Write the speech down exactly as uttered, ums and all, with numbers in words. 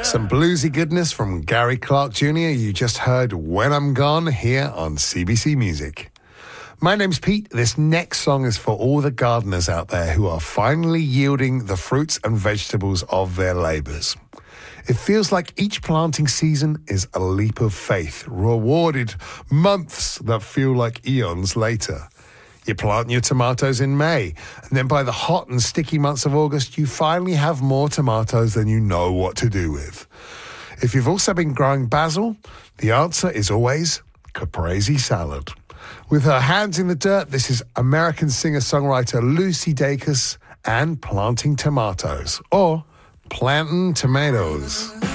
Some bluesy goodness from Gary Clark Junior You just heard When I'm Gone here on C B C Music. My name's Pete. This next song is for all the gardeners out there who are finally yielding the fruits and vegetables of their labours. It feels like each planting season is a leap of faith, rewarded months that feel like eons later. You plant your tomatoes in May, and then by the hot and sticky months of August, you finally have more tomatoes than you know what to do with. If you've also been growing basil, the answer is always caprese salad. With her hands in the dirt, this is American singer-songwriter Lucy Dacus and Planting Tomatoes, or Plantin' Tomatoes.